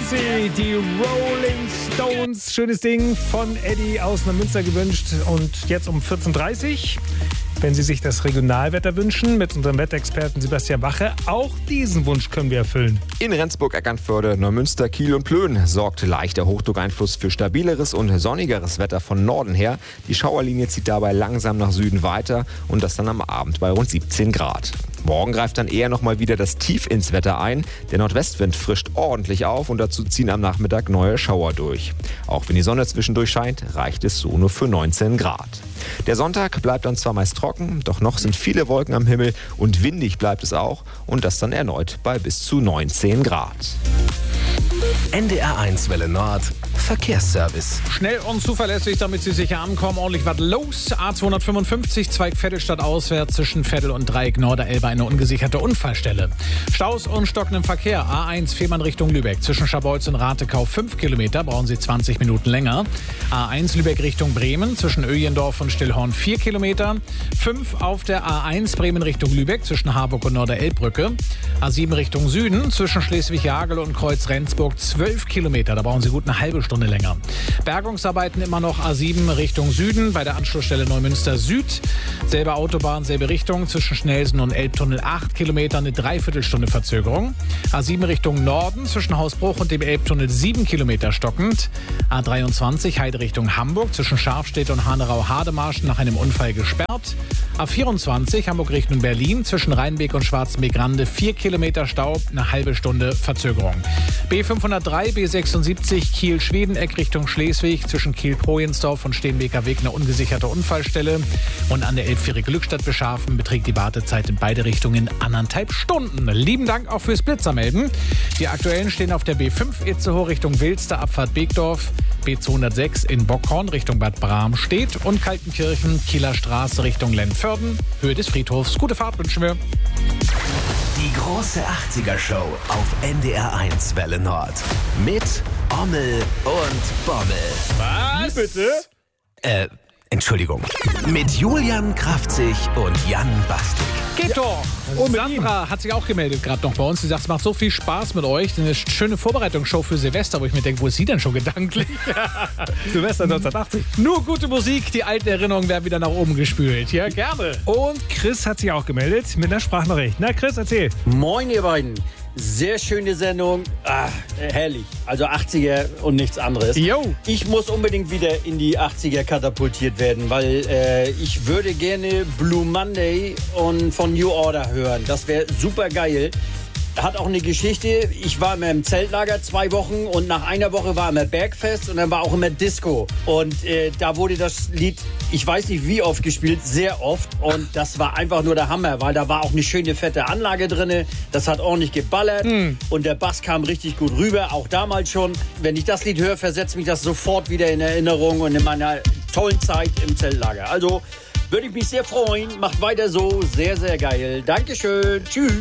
Fancy, die Rolling Stones. Schönes Ding von Eddie aus Neumünster gewünscht. Und jetzt um 14.30 Uhr, wenn Sie sich das Regionalwetter wünschen, mit unserem Wetterexperten Sebastian Wache. Auch diesen Wunsch können wir erfüllen. In Rendsburg, Eckernförde, Neumünster, Kiel und Plön sorgt leichter Hochdruckeinfluss für stabileres und sonnigeres Wetter von Norden her. Die Schauerlinie zieht dabei langsam nach Süden weiter und das dann am Abend bei rund 17 Grad. Morgen greift dann eher nochmal wieder das Tief ins Wetter ein. Der Nordwestwind frischt ordentlich auf und dazu ziehen am Nachmittag neue Schauer durch. Auch wenn die Sonne zwischendurch scheint, reicht es so nur für 19 Grad. Der Sonntag bleibt dann zwar meist trocken, doch noch sind viele Wolken am Himmel und windig bleibt es auch und das dann erneut bei bis zu 19 Grad. NDR1 Welle Nord Verkehrsservice. Schnell und zuverlässig, damit Sie sicher ankommen. Ordentlich was los. A255, Zweig Vettelstadt auswärts zwischen Vettel und Dreieck Norderelbe eine ungesicherte Unfallstelle. Staus und stockendem Verkehr. A1 Fehmarn Richtung Lübeck. Zwischen Scharbeutz und Ratekau 5 Kilometer, brauchen Sie 20 Minuten länger. A1 Lübeck Richtung Bremen. Zwischen Öjendorf und Stillhorn 4 Kilometer. 5 auf der A1 Bremen Richtung Lübeck. Zwischen Harburg und Norderelbbrücke. A7 Richtung Süden. Zwischen Schleswig-Jagel und Kreuz Rendsburg 12 Kilometer. Da brauchen Sie gut eine halbe Stunde länger. Bergungsarbeiten immer noch A7 Richtung Süden bei der Anschlussstelle Neumünster Süd. Selbe Autobahn, selbe Richtung. Zwischen Schnelsen und Elbtunnel 8 Kilometer, eine Dreiviertelstunde Verzögerung. A7 Richtung Norden zwischen Hausbruch und dem Elbtunnel 7 Kilometer stockend. A23 Heide Richtung Hamburg zwischen Scharfstedt und Hanerau-Hademarschen nach einem Unfall gesperrt. A24 Hamburg Richtung Berlin zwischen Rheinbeek und Schwarzenbeek-Rande 4 Kilometer Stau, eine halbe Stunde Verzögerung. B503, B76 Kiel-Schwedeneck Richtung Schleswig zwischen Kiel-Projensdorf und Steenbeker Weg eine ungesicherte Unfallstelle. Und an der Elbfähre Glückstadt Beschafen beträgt die Wartezeit in beide Richtungen 1,5 Stunden. Lieben Dank auch fürs Blitzermelden. Die aktuellen stehen auf der B5 Itzehoe Richtung Wilster, Abfahrt Beekdorf, B206 in Bockhorn Richtung Bad Bramstedt und Kaltenkirchen, Kieler Straße Richtung Lennförden, Höhe des Friedhofs. Gute Fahrt wünschen wir. Die große 80er-Show auf NDR1 Welle Nord. Mit Ommel und Bommel. Was? Bitte? Entschuldigung. Mit Julian Kraftzig und Jan Bastik. Geht doch. Und Sandra hat sich auch gemeldet gerade noch bei uns. Sie sagt, es macht so viel Spaß mit euch. Eine schöne Vorbereitungsshow für Silvester, wo ich mir denke, wo ist sie denn schon gedanklich? Silvester 1980. Nur gute Musik, die alten Erinnerungen werden wieder nach oben gespült. Ja, gerne. Und Chris hat sich auch gemeldet mit einer Sprachnachricht. Na Chris, erzähl. Moin ihr beiden. Sehr schöne Sendung. Herrlich. Also 80er und nichts anderes. Jo. Ich muss unbedingt wieder in die 80er katapultiert werden, weil ich würde gerne Blue Monday von New Order hören. Das wäre super geil. Hat auch eine Geschichte. Ich war immer im Zeltlager 2 Wochen und nach einer Woche war immer Bergfest und dann war auch immer Disco. Und da wurde das Lied, ich weiß nicht wie oft gespielt, sehr oft. Und das war einfach nur der Hammer, weil da war auch eine schöne fette Anlage drin. Das hat ordentlich geballert und der Bass kam richtig gut rüber, auch damals schon. Wenn ich das Lied höre, versetzt mich das sofort wieder in Erinnerung und in meiner tollen Zeit im Zeltlager. Also würde ich mich sehr freuen. Macht weiter so. Sehr, sehr geil. Dankeschön. Tschüss.